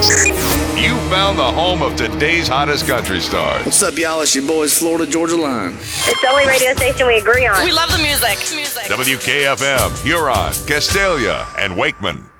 You found the home of today's hottest country stars. What's up, y'all? It's your boys, Florida Georgia Line. It's the only radio station we agree on. We love the music. WKFM, Huron, Castalia, and Wakeman.